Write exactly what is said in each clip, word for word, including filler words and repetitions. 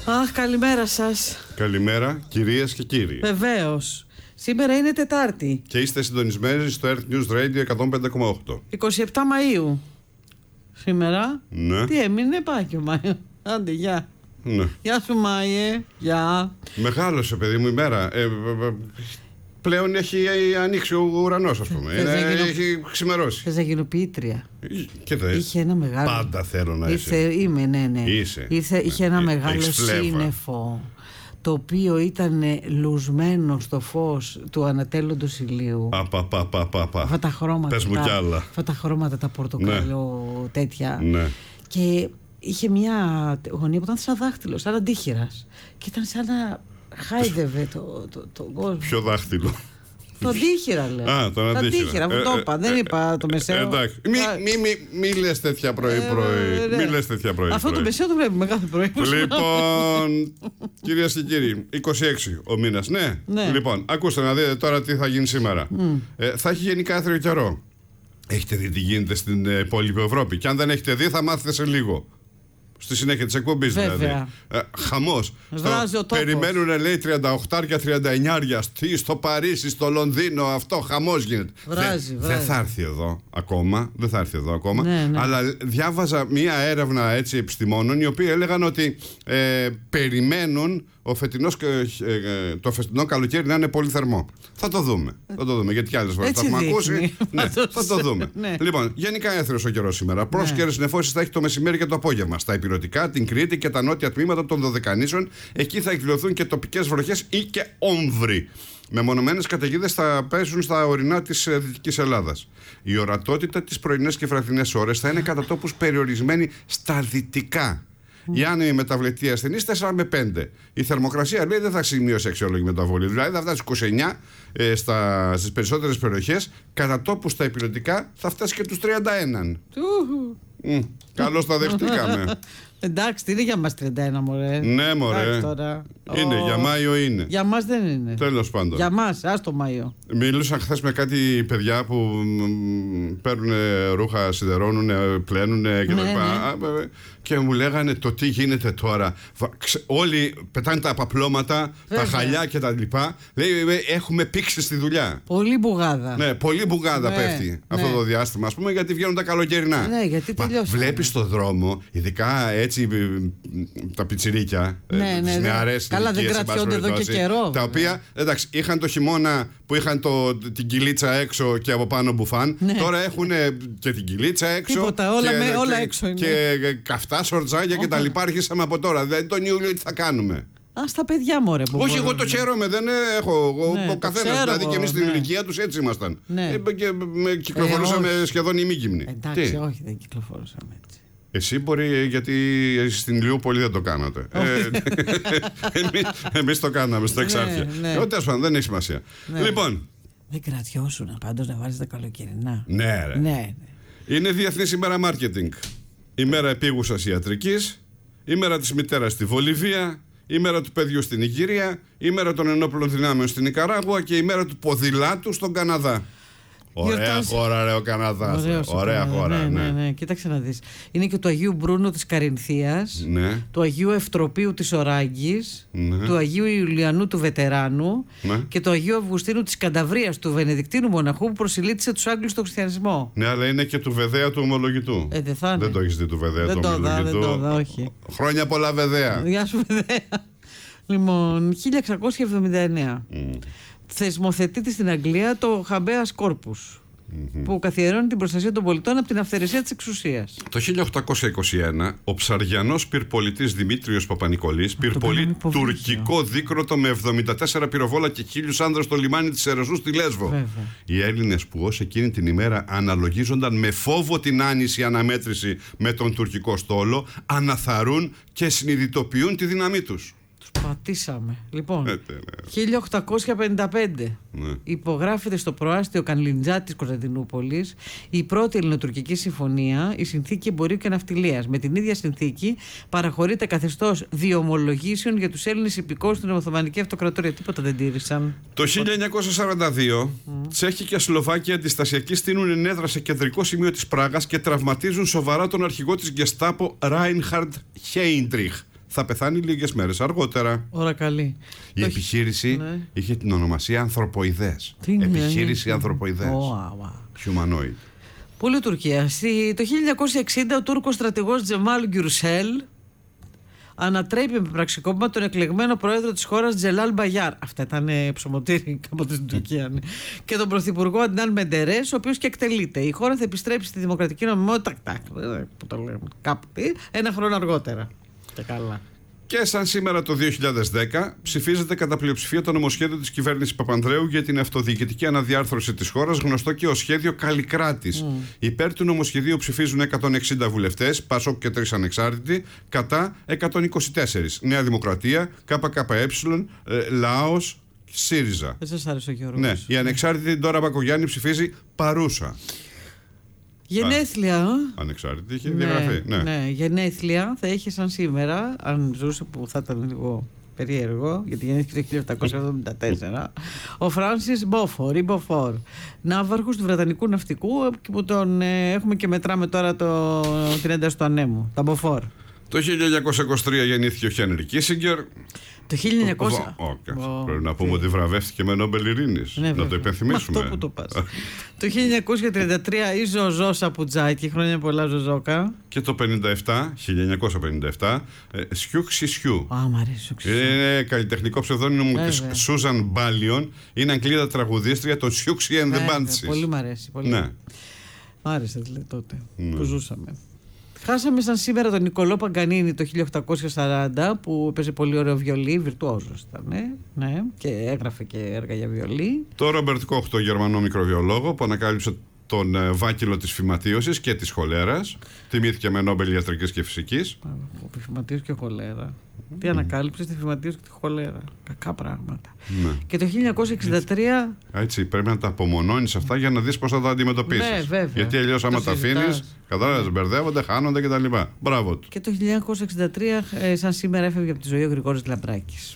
Αχ, καλημέρα σας. Καλημέρα, κυρίες και κύριοι. Βεβαίως. Σήμερα είναι Τετάρτη. Και είστε συντονισμένοι στο Earth News Radio εκατόν πέντε κόμμα οκτώ. είκοσι επτά Μαΐου. Σήμερα. Ναι. Τι έμεινε, πάει και ο Μάιο. Άντε, γεια. Ναι. Γεια σου, Μάιε. Γεια. Μεγάλωσε, παιδί μου, η μέρα. Ε, ε, ε, πλέον έχει ανοίξει ο ουρανός, ας πούμε. Είναι, γίνω... Έχει ξημερώσει. Θες να γίνω ποιήτρια. Και Είχε ένα μεγάλο. Πάντα θέλω να είσαι. Ήρθε, είμαι, ναι, ναι. Είσαι. Ήρθε, είχε ένα Ε, μεγάλο σύννεφο, το οποίο ήταν λουσμένο στο φως του ανατέλλοντος ηλίου. Πα, πα, πα, πα, πα. Αυτά τα χρώματα. Πες μου κι άλλα. Αυτά τα χρώματα, τα πορτοκαλό, ναι. τέτοια. Ναι. Και είχε μια γωνία που ήταν σαν δάχτυλο, σαν αντίχειρας. Και ήταν σαν να χάιδευε τον το, το κόσμο. Ποιο δάχτυλο? Το αντίχειρα, λέω. Α, τον αντίχειρα. Το αντίχειρα, μου το είπα. Δεν είπα το μεσαίο. Εντάξει. Μη, μη, μη, μη λες τέτοια πρωί-πρωί. Μη λες τέτοια πρωί. Αυτό το μεσαίο το βλέπουμε κάθε πρωί. Λοιπόν, κυρίες και κύριοι, είκοσι έξι ο μήνας. Ναι. Ναι. Λοιπόν, ακούστε να δείτε τώρα τι θα γίνει σήμερα. Mm. Ε, θα έχει γενικά άθριο καιρό. Έχετε δει τι γίνεται στην ε, υπόλοιπη Ευρώπη? Και αν δεν έχετε δει, θα μάθετε σε λίγο. Στη συνέχεια της εκπομπής δηλαδή. Ε, χαμός. Στο, περιμένουν, λέει, τριάντα οκτώ και τριάντα εννιά τι στο Παρίσι, στο Λονδίνο, αυτό χαμός γίνεται. Βράζει, δεν θα έρθει εδώ ακόμα. Δεν θα έρθει εδώ ακόμα. Ναι, ναι. Αλλά διάβαζα μία έρευνα έτσι επιστημόνων, οι οποίοι έλεγαν ότι ε, περιμένουν ο φετινός, ε, το φετινό καλοκαίρι να είναι πολύ θερμό. Θα το δούμε. Θα το δούμε, γιατί κι άλλες φορές το έχουμε ακούσει. Ναι, θα το δούμε. Ναι. Λοιπόν, γενικά έθριος ο καιρός σήμερα. Πρόσκαιρες ναι. νεφώσεις θα έχει το μεσημέρι και το απόγευμα. Στα υπηρετικά, την Κρήτη και τα νότια τμήματα των Δωδεκανήσων. Εκεί θα εκδηλωθούν και τοπικές βροχές ή και όμβροι. Μεμονωμένες καταιγίδες θα πέσουν στα ορεινά της Δυτικής Ελλάδας. Η ορατότητα τις πρωινές και βραδινές ώρες θα είναι κατά τόπους περιορισμένη στα δυτικά. Mm. Η άνεμη μεταβλητή ασθενής τέσσερα με πέντε. Η θερμοκρασία, λέει, δεν θα σημειώσει αξιόλογη μεταβολή. Δηλαδή θα φτάσει είκοσι εννιά ε, στα, στις περισσότερες περιοχές. Κατά τόπους στα υπηρετικά θα φτάσει και τους τριάντα ένα. Mm. Καλώς τα δεχτήκαμε. Εντάξει, τι είναι για μας τριάντα ένα, μωρέ. Ναι, μωρέ. Είναι, oh. για Μάιο είναι. Για μας δεν είναι. Τέλος πάντων. Για μας, ας το Μάιο. Μιλούσα χθες με κάτι παιδιά που παίρνουν ρούχα, σιδερώνουν, πλένουν και τα λοιπά. Ναι, ναι. Και μου λέγανε το τι γίνεται τώρα. Όλοι πετάνε τα παπλώματα, βέβαια, τα χαλιά και τα λοιπά. Λέει, έχουμε πήξει στη δουλειά. Πολύ μπουγάδα. Ναι, πολύ μπουγάδα ναι, πέφτει ναι. αυτό το διάστημα, ας πούμε, γιατί βγαίνουν τα καλοκαιρινά. Ναι, γιατί τελειώσαμε. Βλέπεις στον δρόμο, ειδικά έτσι τα πιτσιρίκια, ναι, ναι, τις νεαρές καλά, δεν κρατιόνται εδώ και καιρό. Τα οποία, εντάξει, είχαν το χειμώνα που είχαν το, την κυλίτσα έξω και από πάνω μπουφάν. Ναι. Τώρα έχουν και την κυλίτσα έξω. Τίποτα, όλα, και, με, όλα και, έξω είναι. Και καυτά σορτζάκια και τα λοιπά. Αρχίσαμε από τώρα. Δηλαδή τον Ιούλιο τι θα κάνουμε? Α, στα παιδιά, μωρέ. Όχι, μπορώ. Εγώ το χαίρομαι, δεν έχω. Ναι, ο καθένας, δηλαδή και εμείς στην ναι. ηλικία τους έτσι ήμασταν. Ναι. Ε, και με κυκλοφορούσαμε ε, σχεδόν ημίγυμνοι. Εντάξει, τι? Όχι, δεν κυκλοφορούσαμε έτσι. Εσύ μπορεί, γιατί στην Ηλιούπολη δεν το κάνατε. ε, εμείς, εμείς το κάναμε στο Εξάρχεια. Ναι, ναι. Τέλος πάντων, δεν έχει σημασία. Ναι. Λοιπόν. Δεν κρατιώσουν πάντως να βάζεις τα καλοκαιρινά. Ναι, ρε. Ναι, ναι. Είναι Διεθνής ημέρα μάρκετινγκ. Ημέρα επίγουσας ιατρικής, ημέρα της μητέρας στη Βολιβία, ημέρα του παιδιού στην Ιγυρία, ημέρα των ενόπλων δυνάμεων στην Νικαράγουα και ημέρα του ποδηλάτου στον Καναδά. Ωραία Γιορτάς... χώρα, ρε, ο Καναδάς. Ωραία, Ωραία χώρα, ναι, ναι, ναι. Κοίταξε να δεις. Είναι και του Αγίου Μπρούνο της Καρινθίας, ναι. του Αγίου Ευτροπίου της Οράγγης, ναι. του Αγίου Ιουλιανού του Βετεράνου, ναι. και του Αγίου Αυγουστίνου της Κανταβρίας, του Βενεδικτίνου μοναχού που προσιλήτησε τους Άγγλους στον χριστιανισμό. Ναι, αλλά είναι και του Βεδέα του Ομολογητού. Ε, δεν, θα δεν το έχεις δει του Βεδέα δεν του το Ομολογητού? Δεν το δω, όχι. Χρόνια πολλά, Βεδέα. Γεια σου, Βεδέα. Λοιπόν, χίλια εξακόσια εβδομήντα εννέα. Mm. Θεσμοθετείται στην Αγγλία το Habeas Corpus, mm-hmm. που καθιερώνει την προστασία των πολιτών από την αυθαιρεσία της εξουσίας. Το χίλια οκτακόσια είκοσι ένα, ο ψαριανός πυρπολιτής Δημήτριος Παπανικολής πυρπολεί τουρκικό δίκροτο με εβδομήντα τέσσερα πυροβόλα και χίλιους άνδρες στο λιμάνι της Ερεσού στη Λέσβο. Βέβαια. Οι Έλληνες που ως εκείνη την ημέρα αναλογίζονταν με φόβο την άνηση αναμέτρηση με τον τουρκικό στόλο, αναθαρούν και συνειδητοποιούν τη δύναμή τους. Πατήσαμε. Λοιπόν, ε, χίλια οκτακόσια πενήντα πέντε ναι. υπογράφεται στο προάστιο Κανλιντζά της Κωνσταντινούπολης η πρώτη ελληνοτουρκική συμφωνία, η συνθήκη εμπορίου και ναυτιλίας. Με την ίδια συνθήκη παραχωρείται καθεστώς διομολογήσεων για τους Έλληνες υπηκόους στην Οθωμανική Αυτοκρατορία. Τίποτα δεν τήρησαν. Το χίλια εννιακόσια σαράντα δύο mm. Τσέχοι και Σλοβάκοι αντιστασιακοί στείνουν ενέδρα σε κεντρικό σημείο της Πράγας και τραυματίζουν σοβαρά τον αρχηγό της Γκεστάπο Ράινχαρντ Χέιντριχ. θα πεθάνει λίγες μέρες αργότερα. Ώρα καλή. Η το επιχείρηση ναι. είχε την ονομασία Ανθρωποειδές. Επιχείρηση ναι. Ανθρωποειδές. Oh, wow. Humanoid. Πολύ Τουρκία. Το χίλια εννιακόσια εξήντα ο Τούρκος στρατηγός Τζεμάλ Γκιουρσέλ ανατρέπει με πραξικόπημα τον εκλεγμένο πρόεδρο της χώρας Τζελάλ Μπαγιάρ. Αυτά ήταν ψωμοτήρι κάποτε στην Τουρκία. Ναι. Και τον πρωθυπουργό Αντνάν Μεντερές, ο οποίος και εκτελείται. Η χώρα θα επιστρέψει στη δημοκρατική νομιμότητα τακ, τακ, που το λέμε, κάποτε, ένα χρόνο αργότερα. Και καλά. Και σαν σήμερα το δύο χιλιάδες δέκα ψηφίζεται κατά πλειοψηφία το νομοσχέδιο της κυβέρνησης Παπανδρέου για την αυτοδιοικητική αναδιάρθρωση της χώρας, γνωστό και ως σχέδιο Καλλικράτης. Mm. Υπέρ του νομοσχεδίου ψηφίζουν εκατόν εξήντα βουλευτές, Πασόκ και τρεις ανεξάρτητοι, κατά εκατόν είκοσι τέσσερα. Νέα Δημοκρατία, ΚΚΕ, ε, Λάος, ΣΥΡΙΖΑ. Δεν σας άρεσε ο Γιώργος. Ναι, η ανεξάρτητη Ντόρα Μπακογιάννη ψηφίζει παρούσα. Γενέθλια. Α, ανεξάρτητη, είχε διαγραφεί. Ναι, ναι. ναι, γενέθλια θα είχε σαν σήμερα, αν ζούσε, που θα ήταν λίγο περίεργο, γιατί γεννήθηκε το χίλια επτακόσια εβδομήντα τέσσερα, ο Φράνσις Μπόφορ ή Μποφόρ, ναύαρχος του Βρετανικού ναυτικού, που τον ε, έχουμε και μετράμε τώρα το, την ένταση του ανέμου, τα Μποφόρ. Το χίλια εννιακόσια είκοσι τρία γεννήθηκε ο Χένρι Κίσιγκερ. Το χίλια εννιακόσια. Oh, πρέπει να πούμε ότι βραβεύτηκε με Νόμπελ Ειρήνης. Ναι, να το υπενθυμίσουμε. Αυτό που το πας. Το χίλια εννιακόσια τριάντα τρία η Ζωζό Σαπουτζάκη, χρόνια πολλά Ζωζόκα. Και το χίλια εννιακόσια πενήντα επτά Σιούκ Σισιού. Α, μ' αρέσει. Είναι καλλιτεχνικό ψευδόνυμο της Σούζαν Μπάλιον. Είναι Αγγλίδα τραγουδίστρια των Σιούκ and the Banshees. Πολύ μ' αρέσει. Πολύ. Ναι. Μ' άρεσε δηλαδή τότε ναι. που ζούσαμε. Χάσαμε σαν σήμερα τον Νικολό Παγκανίνη το χίλια οκτακόσια σαράντα, που έπαιζε πολύ ωραίο βιολί, βιρτουόζος ήταν, ναι, και έγραφε και έργα για βιολί. Το Ρόμπερτ Κόχ, το Γερμανό μικροβιολόγο, που ανακάλυψε τον ε, βάκυλο της φυματίωσης και της χολέρας. Τιμήθηκε με Νόμπελ Ιατρικής και Φυσικής. Τη φυματίωση και χολέρα. Mm. Τι ανακάλυψε, τη φυματίωση και τη χολέρα. Κακά πράγματα. Ναι. Και το χίλια εννιακόσια εξήντα τρία. Έτσι, πρέπει να τα απομονώνεις αυτά για να δεις πώς θα τα αντιμετωπίσεις. Ναι, βέβαια. Γιατί αλλιώς, άμα τα αφήνεις, κατάλαβες, μπερδεύονται, χάνονται κτλ. Μπράβο του. Και το χίλια εννιακόσια εξήντα τρία, ε, σαν σήμερα, έφευγε από τη ζωή ο Γρηγόρης Λαμπράκης.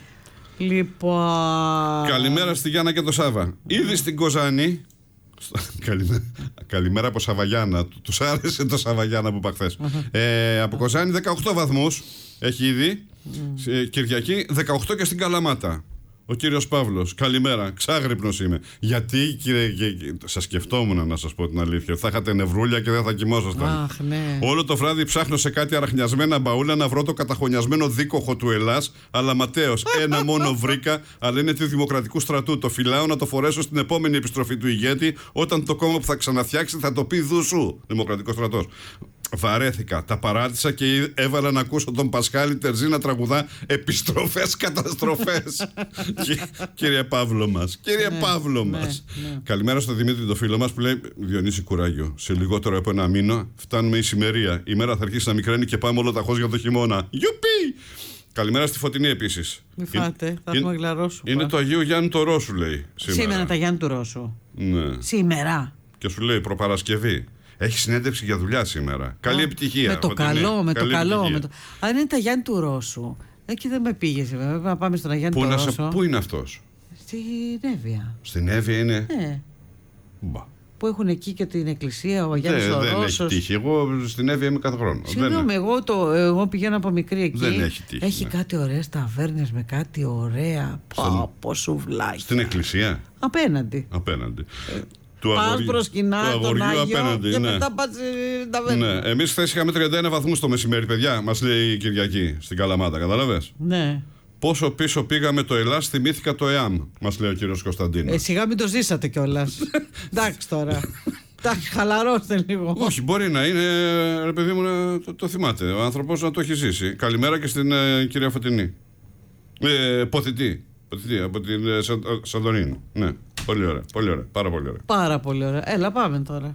Λοιπόν. Καλημέρα στη Γιάννα και το Σάβα. Ήδη στην Κοζάνη. Καλημέρα. Καλημέρα από Σαβαγιάννα. Τους άρεσε το Σαβαγιάννα που είπα χθες. ε, από Κοζάνη δεκαοκτώ βαθμούς έχει ήδη. Mm. Κυριακή δεκαοκτώ και στην Καλαμάτα. Ο κύριος Παύλος, καλημέρα, ξάγρυπνος είμαι. Γιατί, κύριε, σας σκεφτόμουν να σας πω την αλήθεια. Θα είχατε νευρούλια και δεν θα κοιμόσασταν. Αχ, ναι. Όλο το βράδυ ψάχνω σε κάτι αραχνιασμένα μπαούλα να βρω το καταχωνιασμένο δίκοχο του Ελλάς. Αλλά Ματέος, ένα μόνο βρήκα, αλλά είναι του Δημοκρατικού Στρατού. Το φυλάω να το φορέσω στην επόμενη επιστροφή του ηγέτη, όταν το κόμμα που θα ξαναφτιάξει θα το πει δούσου. Δημοκρατικός Στρατός. Βαρέθηκα, τα παράτησα και έβαλα να ακούσω τον Πασχάλη Τερζή να τραγουδά επιστροφές καταστροφές. Κύριε Παύλο μας, κύριε ναι, Παύλο ναι, μας. Ναι. Καλημέρα στο Δημήτρη το φίλο μας που λέει: Διονύση, κουράγιο. Σε λιγότερο από ένα μήνα φτάνουμε ησημερία. Η μέρα θα αρχίσει να μικραίνει και πάμε όλο ταχώς για το χειμώνα. Γιουπί! Καλημέρα στη Φωτεινή επίσης. Μη φάτε, είναι, θα έχουμε γλαρόσου. Είναι το Αγίου Γιάννη του Ρώσου, λέει. Σήμερα, σήμερα τα Γιάννη του Ρώσου. Ναι. Σήμερα. Και σου λέει προπαρασκευή. Έχει συνέντευξη για δουλειά σήμερα. Καλή Α, επιτυχία. Με το Φωτεινή. καλό, με Καλή το καλό. Με το... Αν είναι τα Γιάννη του Ρώσου. Εκεί δεν με πήγε, βέβαια. Να πάμε στον Αγιάννη του Ρώσου. Σε... Πού είναι αυτός? Στην Εύβοια. Στην Εύβοια είναι. Ναι. Μπα. Που έχουν εκεί και την εκκλησία, ο Αγιάννης ο Δεν έχει τύχει. Εγώ στην Εύβοια είμαι κάθε χρόνο. Συγγνώμη, εγώ, το, εγώ πηγαίνω από μικρή εκεί. Δεν έχει τύχει. Έχει ναι. κάτι ωραίες ταβέρνες με κάτι ωραία. Πω, σουβλάκια. Στην εκκλησία. Απέναντι. Απέναντι. Ε, Πας προσκυνά τον Άγιο απέναντι, και ναι. μετά πας στην ταβέρνα. Ναι. Εμείς χθες είχαμε τριάντα ένα βαθμούς το μεσημέρι, παιδιά. Μας λέει η Κυριακή στην Καλαμάτα, κατάλαβες? Ναι. Πόσο πίσω πήγαμε το Ελλάς, θυμήθηκα το ΕΑΜ, μας λέει ο κύριος Κωνσταντίνος. Ε, σιγά μην το ζήσατε κιόλας. Εντάξει τώρα. Εντάξει, χαλαρώστε λίγο. Όχι, μπορεί να είναι, ρε παιδί μου, το, το θυμάται. Ο άνθρωπος να το έχει ζήσει. Καλημέρα και στην ε, κυρία Φωτεινή. Ε, Ποθητή. Ποθητή, από την ε, Σα, Σαντορίνη. Ναι, πολύ ωραία, πολύ ωραία, πάρα πολύ ωραία. Πάρα πολύ ωραία. Έλα, πάμε τώρα.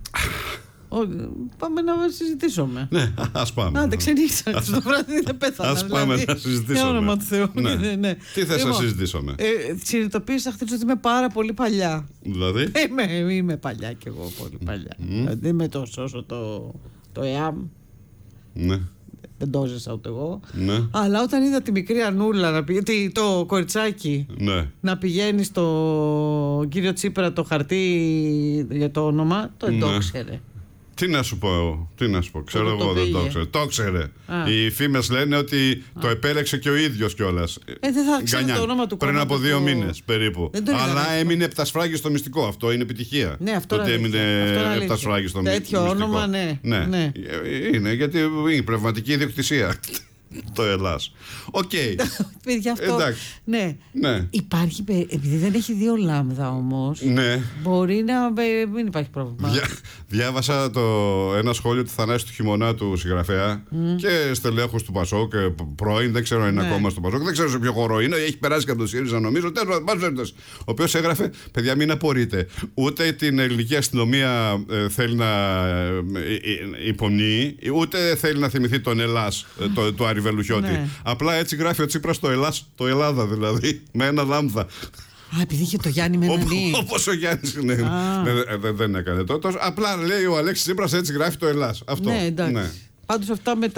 Ο, πάμε να συζητήσουμε. Ναι, ας πάμε. Άντε, ξενύχτησα. Στο βράδυ δεν πέθανα. Ας πάμε δηλαδή, να συζητήσουμε. Για όνομα του Θεού. Ναι. Ναι, ναι. Τι θες λοιπόν, να συζητήσουμε? Ε, συνειδητοποίησα χθες ότι είμαι πάρα πολύ παλιά. Δηλαδή? Ε, είμαι, είμαι παλιά κι εγώ, πολύ παλιά. Mm. Δηλαδή, είμαι τόσο όσο το, το ΕΑΜ. Ναι. Δεν το έζησα ούτε εγώ. Ναι. Αλλά όταν είδα τη μικρή Ανούλα, να πηγαίνει, το κοριτσάκι, ναι. να πηγαίνει στο κύριο Τσίπρα το χαρτί για το όνομα, το ναι. εντόξερε. Τι να σου πω, τι να σου πω, ξέρω εγώ, δεν το ξέρω. Το ξέρε. Οι φήμες λένε ότι Α. το επέλεξε και ο ίδιος κιόλας. Ε, δεν θα ξέρω το όνομα του πριν από δύο το... μήνες περίπου. Αλλά έμεινε επτασφράγιστο μυστικό. Αυτό είναι επιτυχία. Ναι, αυτό το ότι έμεινε επτασφράγιστο μυστικό. Τέτοιο όνομα, ναι. ναι. ναι. Είναι γιατί είναι πνευματική ιδιοκτησία. Το Ελλάς. Οκ. Παιδιά, αυτό. Ναι. ναι. Υπάρχει. Επειδή δεν έχει δύο λάμδα όμως. Ναι. Μπορεί να μην υπάρχει πρόβλημα. Διά, διάβασα το, ένα σχόλιο του Θανάση του Χειμωνά του συγγραφέα mm. και στελέχους του Πασόκ. Πρώην, δεν ξέρω αν είναι ναι. ακόμα στο Πασόκ. Δεν ξέρω σε ποιο χώρο είναι. Έχει περάσει και από το ΣΥΡΙΖΑ, νομίζω. Τέλος πάντων, ο οποίος έγραφε: παιδιά, μην απορείτε. Ούτε την ελληνική αστυνομία ε, θέλει να ε, ε, υπομνεί, ούτε θέλει να θυμηθεί τον Ελλάς, ε, το, το Αριβελουχιώτη. Ναι. Απλά έτσι γράφει ο Τσίπρας το Ελλάς, το Ελλάδα δηλαδή, με ένα λάμδα. Α, επειδή είχε το Γιάννη Μενανή. Όπως ο Γιάννης, ναι, ναι, δεν έκανε τότε. Απλά λέει ο Αλέξης Τσίπρας έτσι γράφει το Ελλάς. Αυτό. Ναι, εντάξει. Ναι. Πάντως αυτά με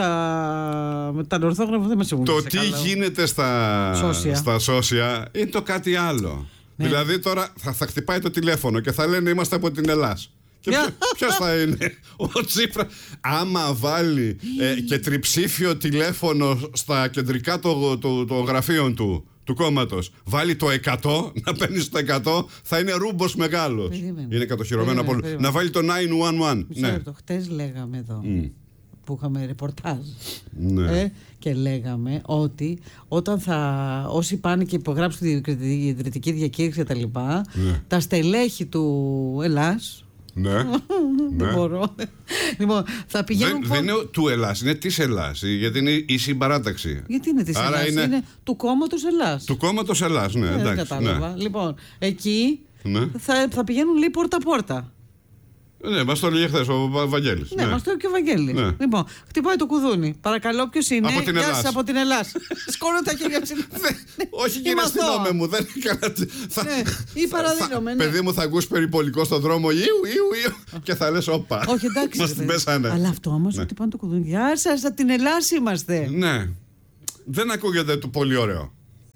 τα, με τα ορθόγραφα δεν μας έχουν Το τι καλά. γίνεται στα σώσια. στα σώσια είναι το κάτι άλλο. Ναι. Δηλαδή τώρα θα, θα χτυπάει το τηλέφωνο και θα λένε είμαστε από την Ελλάς. Και ποιος θα είναι ο Τσίπρας? Άμα βάλει ε, και τριψήφιο τηλέφωνο στα κεντρικά των το, το γραφείων του, του κόμματος, βάλει το εκατό, να παίρνει στο εκατό, θα είναι ρούμπος μεγάλος. Περίμενε. Είναι κατοχυρωμένο από όλους. Να βάλει το εννιά ένα ένα. Ναι. Το χτες λέγαμε εδώ mm. που είχαμε ρεπορτάζ ναι. ε, και λέγαμε ότι όταν θα, όσοι πάνε και υπογράψουν την ιδρυτική διακήρυξη και τα λοιπά, ναι. τα στελέχη του Ελλάς. Ναι. Δεν ναι. μπορώ. Λοιπόν, θα πηγαίνουν. Δεν, δεν είναι του Ελλάς, είναι της Ελλάς. Γιατί είναι η συμπαράταξη. Γιατί είναι της Ελλάς? Είναι... είναι του κόμματος Ελλάς. Του κόμματος Ελλάς, ναι. Δεν εντάξει, κατάλαβα. Ναι. Λοιπόν, εκεί ναι. θα, θα πηγαίνουν λέει πόρτα-πόρτα. Ναι, μας το έλεγε χθες ο Βαγγέλης. Ναι, ναι. μας το έλεγε και ο Βαγγέλης. Ναι. Λοιπόν, χτυπάει το κουδούνι. Παρακαλώ, ποιος είναι? Από την Ελλάδα. Από την Ελλάδα. Σκόνω τα χέρια ψηλά. Όχι, κύριε αστυνόμε μου, δεν έκανα. Ναι, ή παραδίνομαι. Παιδί μου, θα ακούσει περιπολικό στον δρόμο, Ιου, Ιου, Ιου. Και θα λες, όπα. Όχι, εντάξει. Μας την πέσανε. Αλλά αυτό όμως χτυπάνε το κουδούνι. Γεια σας, από την Ελλάδα είμαστε. Ναι. Δεν ακούγεται το πολύ ωραίο.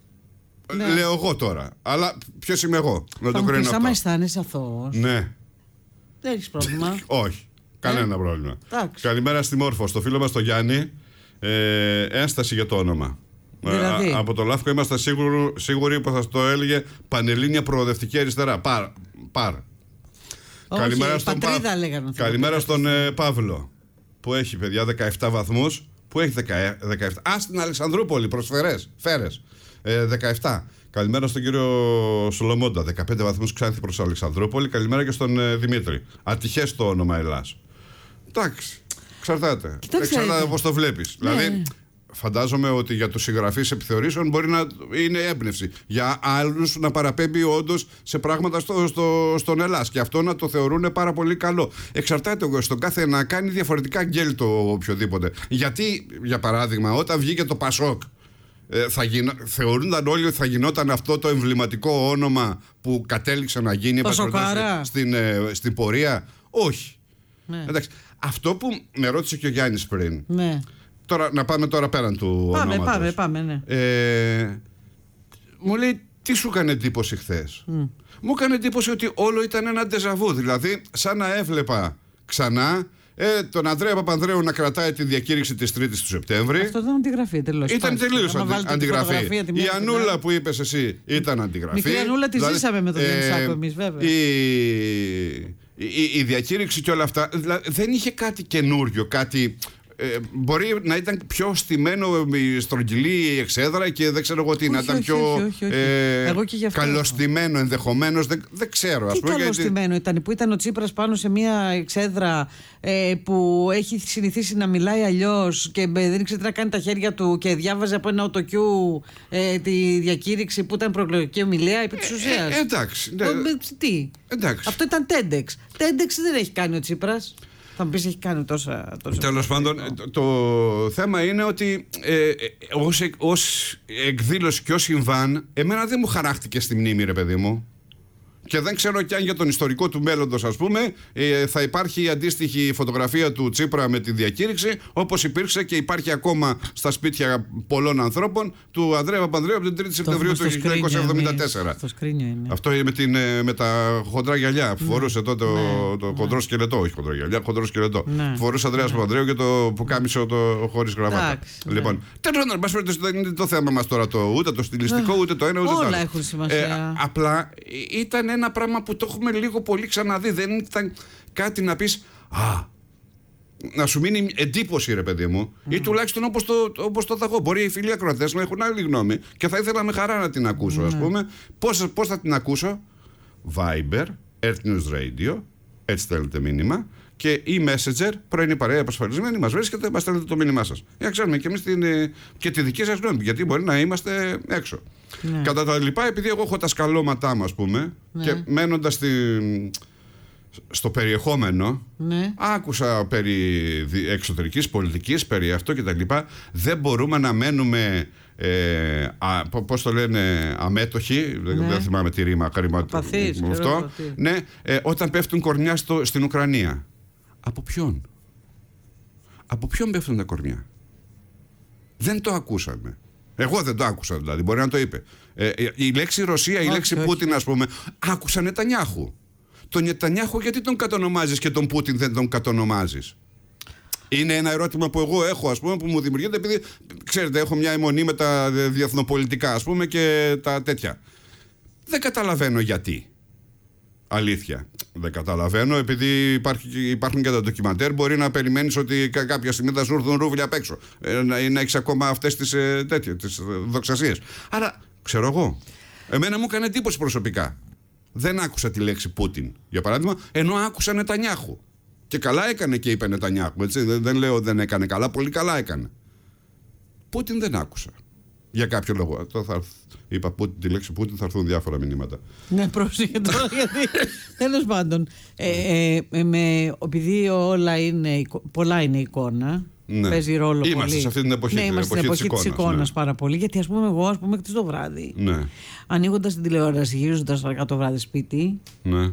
Λέω εγώ τώρα. Αλλά ποιος είμαι εγώ να το κρίνω αυτό? Άμα αισθάνεσαι αθώος. Ναι. Δεν έχεις πρόβλημα. Όχι. Κανένα ε? πρόβλημα. Τάξη. Καλημέρα στη Μόρφο, στο φίλο μας τον Γιάννη. Ε, ένσταση για το όνομα. Δηλαδή. Α, από το Λάφκο είμαστε σίγουροι, σίγουροι που θα το έλεγε Πανελλήνια Προοδευτική Αριστερά. Πάρ. πάρ. Όχι, καλημέρα στον, πατρίδα, Πα... λέγανε, καλημέρα στον ε, Παύλο που έχει παιδιά δεκαεπτά βαθμούς. Που έχει δεκαεπτά. Α, στην Αλεξανδρούπολη, προσφερές, φέρες. Ε, δεκαεπτά. Καλημέρα στον κύριο Σολομώντα, δεκαπέντε βαθμούς Ξάνθη προς Αλεξανδρούπολη. Καλημέρα και στον ε, Δημήτρη. Ατυχές το όνομα Ελλάς. Εντάξει, εξαρτάται. Εξαρτάται πώς το βλέπεις. Ναι. Δηλαδή, φαντάζομαι ότι για τους συγγραφείς επιθεωρήσεων μπορεί να είναι έμπνευση. Για άλλους να παραπέμπει όντως σε πράγματα στο, στο, στον Ελλάς. Και αυτό να το θεωρούν πάρα πολύ καλό. Εξαρτάται στον κάθε να κάνει διαφορετικά γκέλ το οποιοδήποτε. Γιατί, για παράδειγμα, όταν βγήκε το Πασόκ, Ε, θα γινο... θεωρούνταν όλοι ότι θα γινόταν αυτό το εμβληματικό όνομα που κατέληξε να γίνει στην, ε, στην πορεία. Όχι. Ναι. Εντάξει. Αυτό που με ρώτησε και ο Γιάννης πριν. Ναι. Τώρα, να πάμε τώρα πέραν του πάμε, ονόματος. Πάμε, πάμε, ναι. Ε, μου λέει, τι σου έκανε εντύπωση χθες? Mm. Μου έκανε εντύπωση ότι όλο ήταν ένα ντεζαβού. Δηλαδή, σαν να έβλεπα ξανά Ε, τον Ανδρέα Παπανδρέου να κρατάει τη διακήρυξη της Τρίτης του Σεπτέμβρη. Αυτό ήταν αντιγραφή, τελώς. Ήταν τελείως αντι, αντιγραφή. Η Ανούλα που είπες εσύ ήταν αντιγραφή. Μικρή Ανούλα τη δηλαδή, ζήσαμε με τον Γιάννη Σάκο εμείς, βέβαια. Η, η, η διακήρυξη και όλα αυτά δηλαδή, δεν είχε κάτι καινούριο, κάτι. Ε, μπορεί να ήταν πιο στημένο η στρογγυλή η εξέδρα και δεν ξέρω εγώ τι, όχι, να ήταν όχι, πιο όχι, όχι, όχι. Ε, καλωστημένο ενδεχομένως, δεν, δεν ξέρω. Τι καλωστημένο γιατί... ήταν, που ήταν ο Τσίπρας πάνω σε μια εξέδρα ε, που έχει συνηθίσει να μιλάει αλλιώς και δεν ήξερε να κάνει τα χέρια του και διάβαζε από ένα οτοκιού ε, τη διακήρυξη που ήταν προεκλογική ομιλία επί της ουσίας. Ε, ε, εντάξει. Ναι. Τι, εντάξει. Αυτό ήταν τέντεξ. τέντεξ δεν έχει κάνει ο Τσίπρας. Θα μου πεις έχει κάνει τόσα... τόσα Τέλος πάντων, το, το θέμα είναι ότι ε, ως, ως εκδήλωση και ως συμβάν, εμένα δεν μου χαράχτηκε στη μνήμη, ρε παιδί μου. Και δεν ξέρω κι αν για τον ιστορικό του μέλλοντος, ας πούμε, ε, θα υπάρχει η αντίστοιχη φωτογραφία του Τσίπρα με τη διακήρυξη, όπως υπήρξε και υπάρχει ακόμα στα σπίτια πολλών ανθρώπων του Ανδρέα Παπανδρέου από την τρίτη Σεπτεμβρίου του χίλια εννιακόσια εβδομήντα τέσσερα. Είναι. Αυτό με, την, με τα χοντρά γυαλιά που ναι. φορούσε τότε ναι. το ναι. χοντρό σκελετό. Όχι χοντρά γυαλιά, χοντρό σκελετό. Ναι. Φορούσε ο Ανδρέας ναι. Παπανδρέου και το που κάμισε το χωρίς γραβάτα. Λοιπόν, τέλος πάντων, δεν είναι το θέμα μας τώρα το, ούτε το στιλιστικό, ούτε το ένα ούτε το άλλο. Όλα έχουν σημασία. Ε, απλά ήταν ένα πράγμα που το έχουμε λίγο πολύ ξαναδεί. Δεν ήταν κάτι να πεις «Α, να σου μείνει εντύπωση, ρε παιδί μου», mm. ή τουλάχιστον όπως το, όπως το θα εγώ. Μπορεί οι φίλοι ακροατές να έχουν άλλη γνώμη και θα ήθελα με χαρά να την ακούσω, mm. ας πούμε. Πώς, πώς θα την ακούσω? Viber, Earth News Radio, έτσι στέλνετε μήνυμα, και e-Messenger, πρωινή παρέα επασφαλισμένη, μας βρίσκεται, μας στέλνετε το μήνυμά σας. Για να ξέρουμε και εμείς την, και τη δική σας γνώμη, γιατί μπορεί να είμαστε έξω. Ναι. Κατά τα λοιπά, επειδή εγώ έχω τα σκαλώματά μου, ας πούμε, ναι. και μένοντας στη, στο περιεχόμενο, ναι. άκουσα περί εξωτερικής πολιτικής, περί αυτό και τα λοιπά, δεν μπορούμε να μένουμε, ε, α, πώς το λένε, αμέτωχοι, ναι. δεν θυμάμαι τι ρήμα, Απαθείς, με αυτό, ναι, ε, όταν πέφτουν κορμιά στο, στην Ουκρανία. Από ποιον? Από ποιον πέφτουν τα κορμιά? Δεν το ακούσαμε. Εγώ δεν το άκουσα, δηλαδή, μπορεί να το είπε. Ε, η λέξη Ρωσία, η λέξη όχι, Πούτιν, όχι. ας πούμε, άκουσα Νετανιάχου. Τον Νετανιάχου γιατί τον κατονομάζεις και τον Πούτιν δεν τον κατονομάζεις? Είναι ένα ερώτημα που εγώ έχω, ας πούμε, που μου δημιουργείται, επειδή, ξέρετε, έχω μια αιμονή με τα διεθνοπολιτικά, ας πούμε, και τα τέτοια. Δεν καταλαβαίνω γιατί. Αλήθεια. Δεν καταλαβαίνω, επειδή υπάρχει, υπάρχουν και τα ντοκιμαντέρ. Μπορεί να περιμένεις ότι κάποια στιγμή θα σου έρθουν ρούβλια απ' έξω. Ε, να, να έχεις ακόμα αυτές τις, ε, τέτοιες, τις δοξασίες. Άρα, ξέρω εγώ. Εμένα μου έκανε εντύπωση προσωπικά. Δεν άκουσα τη λέξη Πούτιν, για παράδειγμα, ενώ άκουσα Νετανιάχου. Και καλά έκανε και είπε Νετανιάχου. Έτσι. Δεν, δεν λέω δεν έκανε καλά, πολύ καλά έκανε. Πούτιν δεν άκουσα. Για κάποιο λόγο. Το θα, είπα Πούτιν, τη λέξη Πούτιν, θα έρθουν διάφορα μηνύματα. Ναι, πρόσεχε τώρα, γιατί. Τέλος πάντων. Ε, ε, με, επειδή όλα είναι, πολλά είναι εικόνα. Ναι. Παίζει ρόλο είμαστε πολύ. Σε αυτή την εποχή, ναι, είμαστε εποχή στην εποχή της εικόνας, εικόνας ναι. πάρα πολύ. Γιατί ας πούμε, εγώ, ας πούμε, χτες το βράδυ, ναι. ανοίγοντας την τηλεόραση, γυρίζοντας αργά το βράδυ σπίτι. Ναι.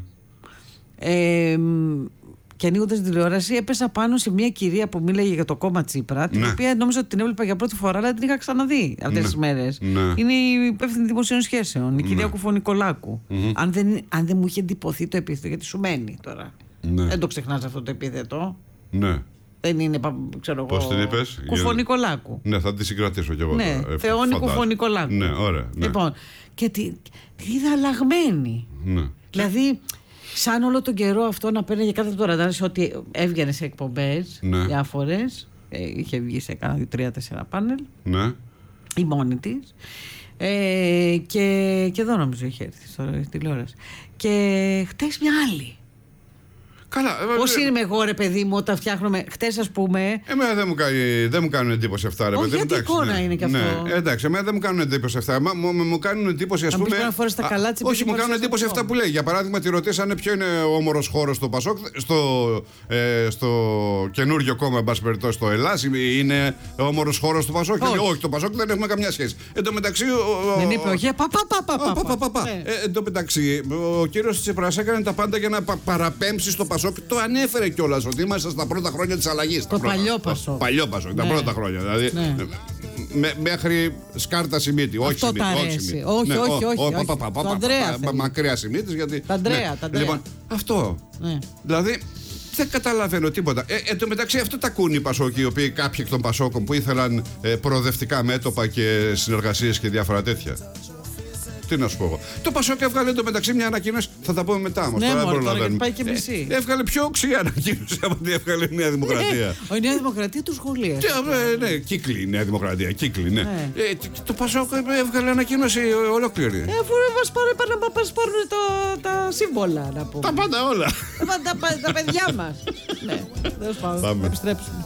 Ε, και ανοίγοντας την τηλεόραση, έπεσα πάνω σε μια κυρία που μίλαγε για το κόμμα Τσίπρα, την ναι. οποία νόμιζα ότι την έβλεπα για πρώτη φορά, αλλά την είχα ξαναδεί αυτές ναι. τις μέρες. Ναι. Είναι η υπεύθυνη δημοσίων σχέσεων, η κυρία ναι. Κουφωνικολάκου. Mm-hmm. Αν, δεν, αν δεν μου είχε εντυπωθεί το επίθετο, γιατί σου μένει τώρα. Ναι. Δεν το ξεχνάς αυτό το επίθετο. Ναι. Δεν είναι, ξέρω πώς την είπες? Κουφωνικολάκου. Ναι, θα τη συγκρατήσω κι εγώ. Ναι, Θεόνη Κουφωνικολάκου. Ναι, ωραία. Ναι. Λοιπόν, και τη, τη είδα αλλαγμένη. Ναι. Δηλαδή, σαν όλο τον καιρό αυτό να παίρνει κάθε το ραντάρι σε ό,τι έβγαινε σε εκπομπές ναι. διάφορες. Ε, είχε βγει σε κάνα τρία-τέσσερα πάνελ. Ναι. Η μόνη της. Ε, και, και εδώ νομίζω είχε έρθει στο τηλεόραση. Και χτες μια άλλη. Καλά, πώς είναι εγώ, ρε παιδί μου, όταν φτιάχνουμε. Χτες, ας πούμε. Εμένα δεν μου, κάνει, δεν μου κάνουν εντύπωση αυτά, ρε παιδί μου. Γιατί εικόνα ναι. είναι και αυτό. Ναι. Εντάξει, εμένα δεν μου κάνουν εντύπωση αυτά. Μα, μου, μου κάνουν εντύπωση, ας πούμε. Α, τα καλά, όχι, μου κάνουν εντύπωση αυτά που λέει. Για παράδειγμα, τη ρωτήσανε ποιο είναι ο όμορος χώρος στο Πασόκ, στο, ε, στο καινούριο κόμμα, εν πάση περιπτώσει, στο Ελλάς. Είναι ο όμορος χώρος του Πασόκ. Όχι. όχι, το Πασόκ δεν έχουμε καμιά σχέση. Εν τω μεταξύ. Δεν είπε όχι. Εν τω μεταξύ, ο κύριος Τσίπρας έκανε τα πάντα για να παραπέμψει στο Πασόκ. Το ανέφερε κιόλας ότι είμαστε στα πρώτα χρόνια της αλλαγής. Το παλιό Πασόκ. Παλιό Πασόκ, τα πρώτα χρόνια. Δηλαδή, ναι. με, μέχρι σκάρτα Σιμίτη. Όχι Σιμίτη. Όχι, όχι, όχι, όχι, όχι. Μακριά Σιμίτης. Γιατί. Τα Ανδρέα. Λοιπόν, αυτό. Δηλαδή. Δεν καταλαβαίνω τίποτα. Ε, εν τω μεταξύ, αυτό τα ακούνε οι Πασόκοι, οι οποίοι κάποιοι εκ των Πασόκων που ήθελαν ε, προοδευτικά μέτωπα και συνεργασίες και διάφορα τέτοια. Τι να σου πω εγώ. Το Πασόκ έβγαλε εντωμεταξύ μια ανακοίνωση. Θα τα πούμε μετά όμως. Ναι, τώρα μόνο, τώρα γιατί πάει και μισή. Ε, έβγαλε πιο οξύ ανακοίνωση από ότι έβγαλε η Νέα Δημοκρατία. Η Νέα Δημοκρατία του σχολείου. Ναι, ναι, κύκλη η Νέα Δημοκρατία. Κύκλη, ναι. ναι. Ε, το Πασόκ έβγαλε ανακοίνωση ολόκληρη. Ε, αφού μας πάρουν τα σύμβολα, να πούμε. Τα πάντα όλα. Τα παιδιά μας. Ναι, τέλος πάντων. Επιστρέψουμε.